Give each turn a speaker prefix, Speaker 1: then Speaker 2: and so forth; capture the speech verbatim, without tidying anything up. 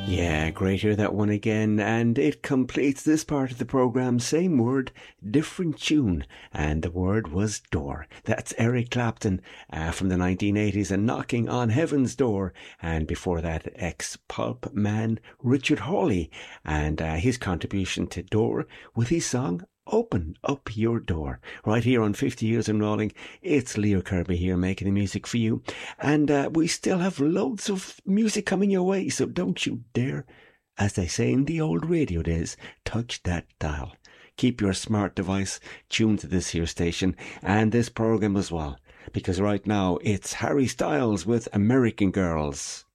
Speaker 1: Yeah, great hear that one again, and it completes this part of the programme. Same word, different tune, and the word was door. That's Eric Clapton uh, from the nineteen eighties and Knocking on Heaven's Door, and before that, ex-pulp man Richard Hawley and uh, his contribution to Door with his song Open Up Your Door. Right here on fifty Years and Rolling, it's Leo Kirby here making the music for you. And uh, we still have loads of music coming your way, so don't you dare, as they say in the old radio days, touch that dial. Keep your smart device tuned to this here station and this programme as well, because right now it's Harry Styles with American Girls.